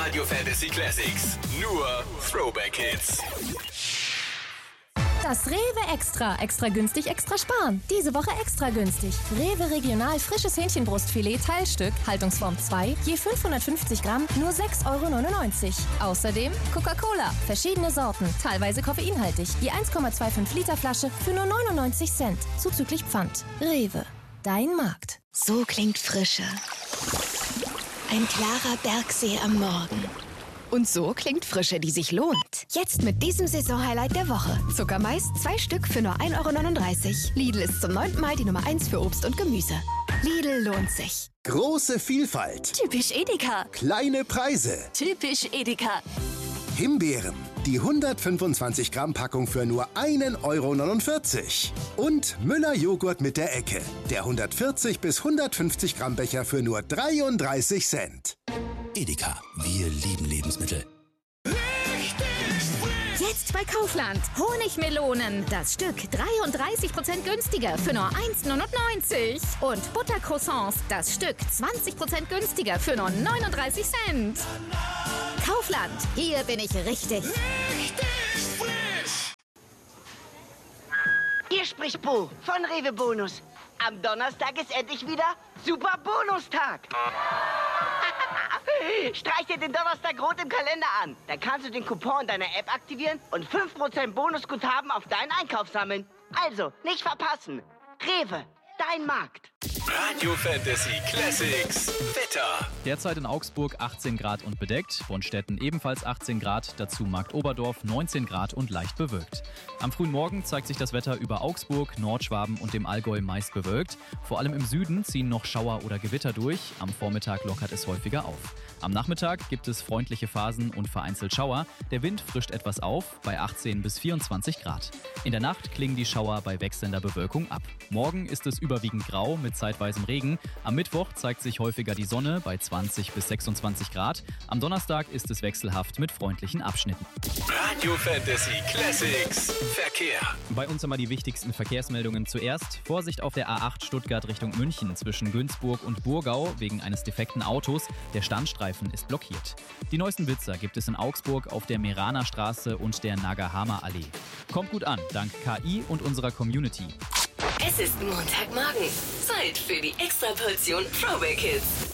Radio Fantasy Classics. Nur Throwback Hits. Das Rewe Extra. Extra günstig, extra sparen. Diese Woche extra günstig. Rewe Regional frisches Hähnchenbrustfilet Teilstück, Haltungsform 2, je 550 Gramm, nur 6,99 Euro. Außerdem Coca-Cola, verschiedene Sorten, teilweise koffeinhaltig, je 1,25 Liter Flasche für nur 99 Cent, zuzüglich Pfand. Rewe, dein Markt. So klingt Frische. Ein klarer Bergsee am Morgen. Und so klingt Frische, die sich lohnt. Jetzt mit diesem Saisonhighlight der Woche. Zuckermais 2 Stück für nur 1,39 Euro. Lidl ist zum 9. Mal die Nummer 1 für Obst und Gemüse. Lidl lohnt sich. Große Vielfalt. Typisch Edeka. Kleine Preise. Typisch Edeka. Himbeeren. Die 125 Gramm Packung für nur 1,49 Euro. Und Müller-Joghurt mit der Ecke. Der 140 bis 150 Gramm Becher für nur 33 Cent. Edeka, wir lieben Lebensmittel. Jetzt bei Kaufland. Honigmelonen. Das Stück 33% günstiger für nur 1,99 €. Und Buttercroissants. Das Stück 20% günstiger für nur 39 Cent. Kaufland. Hier bin ich richtig. Hier spricht Bo von Rewe Bonus. Am Donnerstag ist endlich wieder Super Bonustag. Streich dir den Donnerstag rot im Kalender an. Dann kannst du den Coupon deiner App aktivieren und 5% Bonusguthaben auf deinen Einkauf sammeln. Also, nicht verpassen. Rewe, dein Markt. Radio Fantasy Classics. Wetter. Derzeit in Augsburg 18 Grad und bedeckt, Bonstetten ebenfalls 18 Grad, dazu Marktoberdorf 19 Grad und leicht bewölkt. Am frühen Morgen zeigt sich das Wetter über Augsburg, Nordschwaben und dem Allgäu meist bewölkt. Vor allem im Süden ziehen noch Schauer oder Gewitter durch, am Vormittag lockert es häufiger auf. Am Nachmittag gibt es freundliche Phasen und vereinzelt Schauer, der Wind frischt etwas auf, bei 18 bis 24 Grad. In der Nacht klingen die Schauer bei wechselnder Bewölkung ab. Morgen ist es überwiegend grau mit zeitweisem Regen. Am Mittwoch zeigt sich häufiger die Sonne bei 20 bis 26 Grad. Am Donnerstag ist es wechselhaft mit freundlichen Abschnitten. Radio Fantasy Classics. Verkehr. Bei uns einmal die wichtigsten Verkehrsmeldungen zuerst. Vorsicht auf der A8 Stuttgart Richtung München zwischen Günzburg und Burgau wegen eines defekten Autos. Der Standstreifen ist blockiert. Die neuesten Blitzer gibt es in Augsburg auf der Meraner Straße und der Nagahama Allee. Kommt gut an, dank KI und unserer Community. Es ist Montagmorgen. Zeit für die Extraportion Throwback Hits.